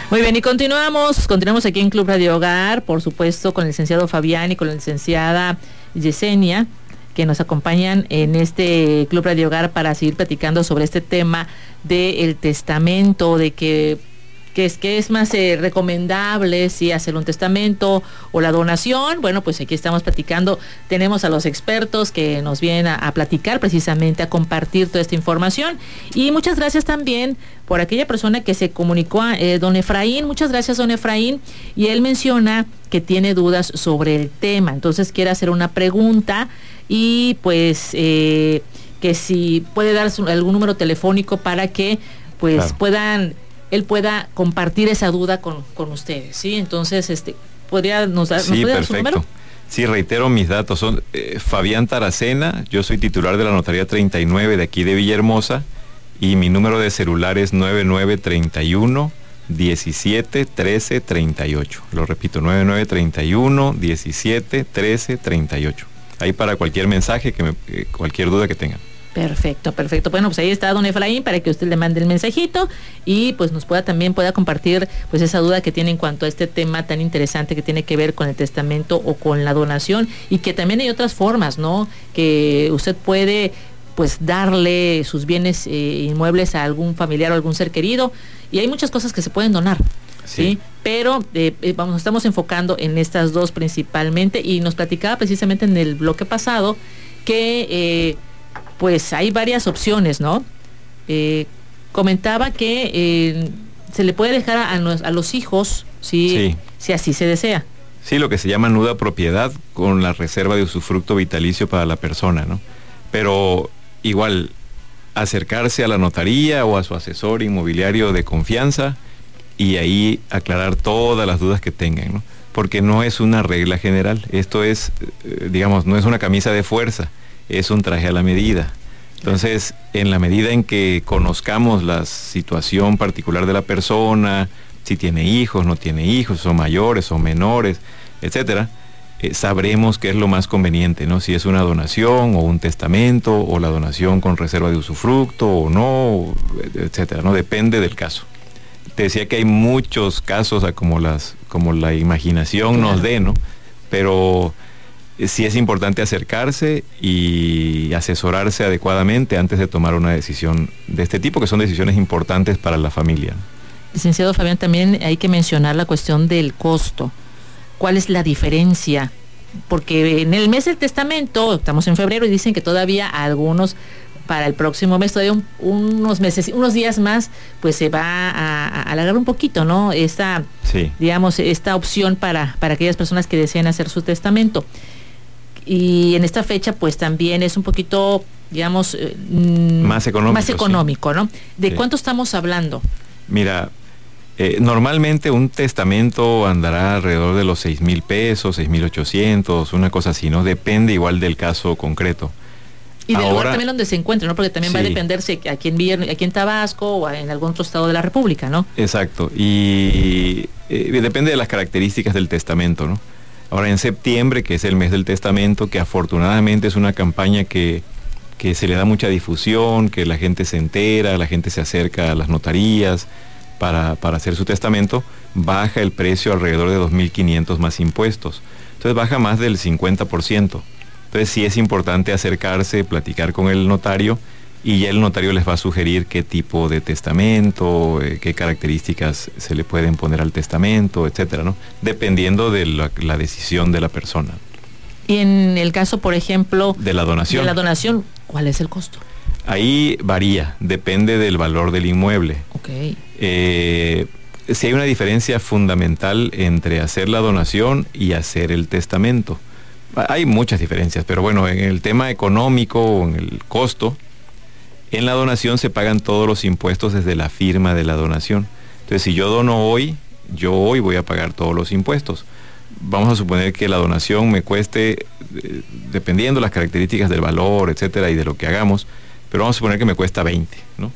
Muy bien, y continuamos aquí en Club Radio Hogar, por supuesto, con el licenciado Fabián y con la licenciada Yesenia, que nos acompañan en este Club Radio Hogar para seguir platicando sobre este tema del testamento, de que es más recomendable si hacer un testamento o la donación. Bueno, pues aquí estamos platicando, tenemos a los expertos que nos vienen a platicar precisamente, a compartir toda esta información, y muchas gracias también por aquella persona que se comunicó, don Efraín. Muchas gracias, don Efraín, y él menciona que tiene dudas sobre el tema, entonces quiere hacer una pregunta y pues que si puede dar algún número telefónico para que pues claro, él pueda compartir esa duda con ustedes, ¿sí? Entonces, ¿podría nos dar, sí, ¿nos puede dar perfecto. su número? Sí, reitero mis datos, son Fabián Taracena, yo soy titular de la Notaría 39 de aquí de Villahermosa, y mi número de celular es 9931 17 13 38. Lo repito, 9931 17 13 38. Ahí para cualquier mensaje, cualquier duda que tengan. Perfecto. Bueno, pues ahí está don Efraín para que usted le mande el mensajito y pues pueda compartir pues esa duda que tiene en cuanto a este tema tan interesante que tiene que ver con el testamento o con la donación, y que también hay otras formas, ¿no? Que usted puede pues darle sus bienes inmuebles a algún familiar o algún ser querido, y hay muchas cosas que se pueden donar. Sí, pero nos estamos enfocando en estas dos principalmente, y nos platicaba precisamente en el bloque pasado que pues hay varias opciones, ¿no? Comentaba que se le puede dejar a los hijos si así se desea. Sí, lo que se llama nuda propiedad, con la reserva de usufructo vitalicio para la persona, ¿no? Pero igual, acercarse a la notaría o a su asesor inmobiliario de confianza y ahí aclarar todas las dudas que tengan, ¿no? Porque no es una regla general, esto es, digamos, no es una camisa de fuerza, es un traje a la medida. Entonces, en la medida en que conozcamos la situación particular de la persona, si tiene hijos, no tiene hijos, son mayores, son menores, etcétera, sabremos qué es lo más conveniente, ¿no? Si es una donación o un testamento, o la donación con reserva de usufructo o no, etcétera, ¿no? Depende del caso. Te decía que hay muchos casos como la imaginación nos dé, ¿no? Pero sí es importante acercarse y asesorarse adecuadamente antes de tomar una decisión de este tipo, que son decisiones importantes para la familia. Licenciado Fabián, también hay que mencionar la cuestión del costo. ¿Cuál es la diferencia? Porque en el mes del testamento, estamos en febrero, y dicen que todavía algunos, para el próximo mes, todavía unos días más, pues se va a alargar un poquito, ¿no? Esta opción para aquellas personas que deseen hacer su testamento. Y en esta fecha, pues también es un poquito, digamos, más económico, ¿no? ¿De cuánto estamos hablando? Mira, normalmente un testamento andará alrededor de los 6,000 pesos, 6,800, una cosa así, ¿no? Depende igual del caso concreto. Y del lugar también donde se encuentre, ¿no? Porque también va a depender si aquí en Tabasco o en algún otro estado de la República, ¿no? Exacto, y depende de las características del testamento, ¿no? Ahora en septiembre, que es el mes del testamento, que afortunadamente es una campaña que se le da mucha difusión, que la gente se entera, la gente se acerca a las notarías para hacer su testamento, baja el precio alrededor de 2,500 más impuestos. Entonces baja más del 50%. Entonces sí es importante acercarse, platicar con el notario, y ya el notario les va a sugerir qué tipo de testamento, qué características se le pueden poner al testamento, etcétera, ¿no? Dependiendo de la decisión de la persona. Y en el caso, por ejemplo, de la donación, ¿cuál es el costo? Ahí varía, depende del valor del inmueble. Okay. Si hay una diferencia fundamental entre hacer la donación y hacer el testamento. Hay muchas diferencias, pero bueno, en el tema económico o en el costo, en la donación se pagan todos los impuestos desde la firma de la donación. Entonces, si yo dono hoy, yo hoy voy a pagar todos los impuestos. Vamos a suponer que la donación me cueste, dependiendo las características del valor, etcétera, y de lo que hagamos, pero vamos a suponer que me cuesta 20, ¿no?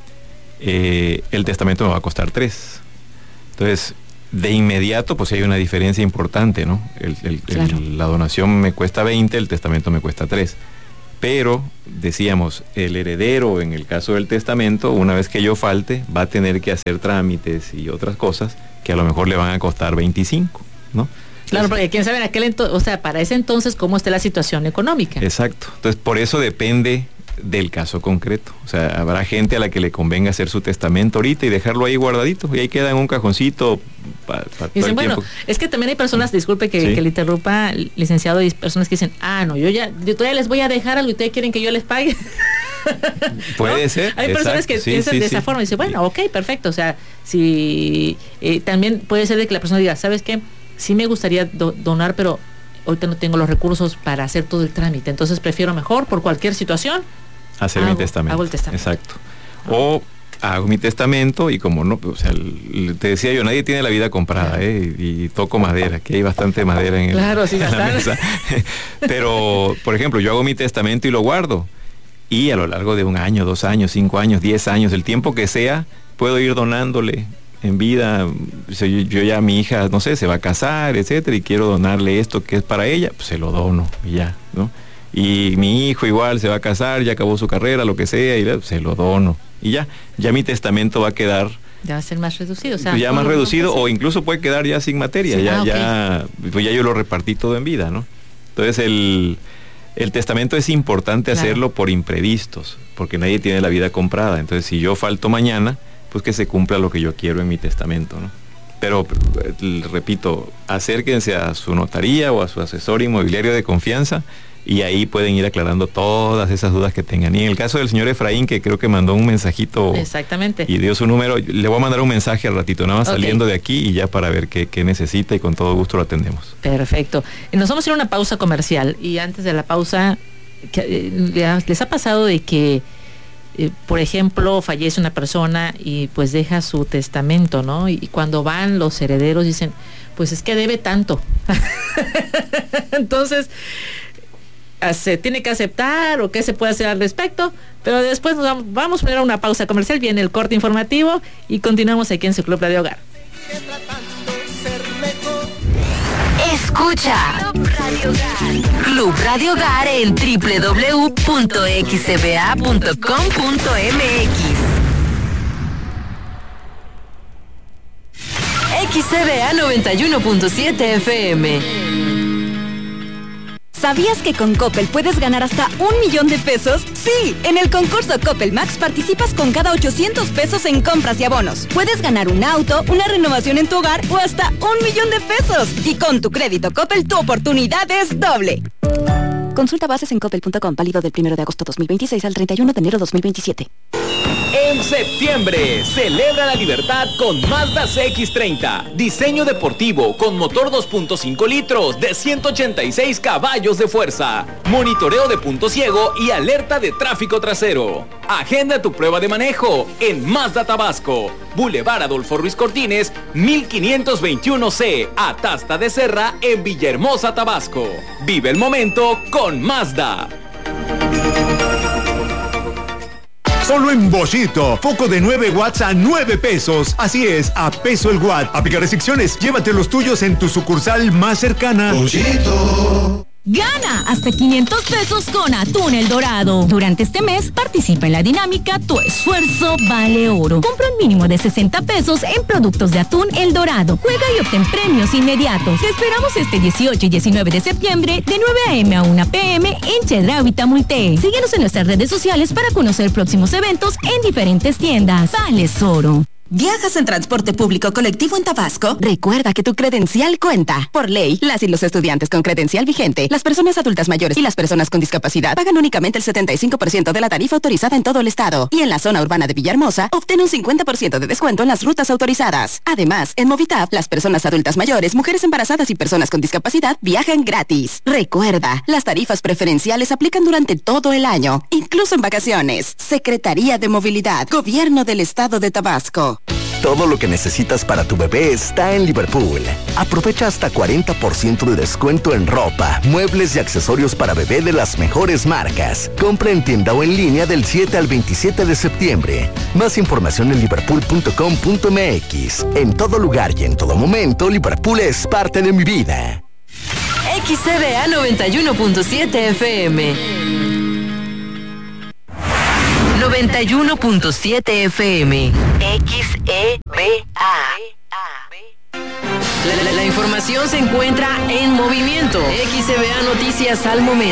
El testamento me va a costar 3. Entonces, de inmediato, pues hay una diferencia importante, ¿no? Claro. La donación me cuesta 20, el testamento me cuesta 3. pero decíamos, el heredero, en el caso del testamento, una vez que yo falte, va a tener que hacer trámites y otras cosas que a lo mejor le van a costar 25, ¿no? Claro, porque quién sabe en aquel entonces, o sea, para ese entonces, cómo esté la situación económica. Exacto. Entonces, por eso depende del caso concreto. O sea, habrá gente a la que le convenga hacer su testamento ahorita y dejarlo ahí guardadito, y ahí queda en un cajoncito para dicen, bueno, es que también hay personas, disculpe que le interrumpa, licenciado, y personas que dicen, no, yo todavía les voy a dejar algo y ustedes quieren que yo les pague. Puede ¿no? ser. Hay personas que piensan de esa forma y dicen, bueno, ok, perfecto. O sea, si también puede ser de que la persona diga, ¿sabes qué? Sí me gustaría donar, pero ahorita no tengo los recursos para hacer todo el trámite, entonces prefiero mejor, por cualquier situación, hacer mi testamento. Hago el testamento. Exacto. O hago mi testamento y como no, o sea, te decía yo, nadie tiene la vida comprada, y toco madera, que hay bastante madera en, sí, en la mesa. Pero, por ejemplo, yo hago mi testamento y lo guardo, y a lo largo de 1 año, 2 años, 5 años, 10 años, el tiempo que sea, puedo ir donándole en vida. O sea, yo ya, mi hija, no sé, se va a casar, etcétera, y quiero donarle esto que es para ella, pues se lo dono y ya, ¿no? Y mi hijo igual se va a casar, ya acabó su carrera, lo que sea, y se lo dono y ya mi testamento va a quedar, ya va a ser más reducido, o sea, ya más reducido, o incluso puede quedar ya sin materia, pues ya yo lo repartí todo en vida, ¿no? Entonces el testamento es importante hacerlo por imprevistos, porque nadie tiene la vida comprada. Entonces, si yo falto mañana, pues que se cumpla lo que yo quiero en mi testamento, ¿no? Pero, repito, acérquense a su notaría o a su asesor inmobiliario de confianza, y ahí pueden ir aclarando todas esas dudas que tengan. Y en el caso del señor Efraín, que creo que mandó un mensajito. Exactamente. Y dio su número, le voy a mandar un mensaje al ratito, nada más saliendo de aquí, y ya para ver qué necesita, y con todo gusto lo atendemos. Perfecto. Nos vamos a ir a una pausa comercial, y antes de la pausa, ¿les ha pasado de que, por ejemplo, fallece una persona y pues deja su testamento, ¿no? Y cuando van los herederos dicen, pues es que debe tanto. Entonces, ¿se tiene que aceptar o qué se puede hacer al respecto? Pero después vamos a poner una pausa comercial, viene el corte informativo y continuamos aquí en su Club Radio Hogar. Escucha Club Radio Hogar en www.xcba.com.mx. XCBA 91.7 FM. ¿Sabías que con Coppel puedes ganar hasta 1,000,000 de pesos? Sí, en el concurso Coppel Max participas con cada 800 pesos en compras y abonos. Puedes ganar un auto, una renovación en tu hogar o hasta 1,000,000 de pesos. Y con tu crédito Coppel, tu oportunidad es doble. Consulta bases en coppel.com, válido del 1 de agosto 2026 al 31 de enero 2027. En septiembre, celebra la libertad con Mazda CX-30. Diseño deportivo con motor 2.5 litros de 186 caballos de fuerza. Monitoreo de punto ciego y alerta de tráfico trasero. Agenda tu prueba de manejo en Mazda Tabasco. Boulevard Adolfo Ruiz Cortines, 1521C, Atasta de Serra, en Villahermosa, Tabasco. Vive el momento con Mazda. Solo en Boschito, foco de 9 watts a 9 pesos. Así es, a peso el watt. Aplica restricciones, llévate los tuyos en tu sucursal más cercana. Boschito. Gana hasta 500 pesos con Atún El Dorado. Durante este mes, participa en la dinámica Tu Esfuerzo Vale Oro. Compra un mínimo de 60 pesos en productos de Atún El Dorado. Juega y obtén premios inmediatos. Te esperamos este 18 y 19 de septiembre de 9 a.m. a 1 p.m. en Chedraui Tamulte. Síguenos en nuestras redes sociales para conocer próximos eventos en diferentes tiendas. Vales Oro. ¿Viajas en transporte público colectivo en Tabasco? Recuerda que tu credencial cuenta. Por ley, las y los estudiantes con credencial vigente, las personas adultas mayores y las personas con discapacidad pagan únicamente el 75% de la tarifa autorizada en todo el estado. Y en la zona urbana de Villahermosa, obtén un 50% de descuento en las rutas autorizadas. Además, en Movitap, las personas adultas mayores, mujeres embarazadas y personas con discapacidad viajan gratis. Recuerda, las tarifas preferenciales aplican durante todo el año, incluso en vacaciones. Secretaría de Movilidad, Gobierno del Estado de Tabasco. Todo lo que necesitas para tu bebé está en Liverpool. Aprovecha hasta 40% de descuento en ropa, muebles y accesorios para bebé de las mejores marcas. Compra en tienda o en línea del 7 al 27 de septiembre. Más información en liverpool.com.mx. En todo lugar y en todo momento, Liverpool es parte de mi vida. XCBA 91.7 FM. 91.7 FM. XEBA. La información se encuentra en movimiento. XEBA Noticias al momento.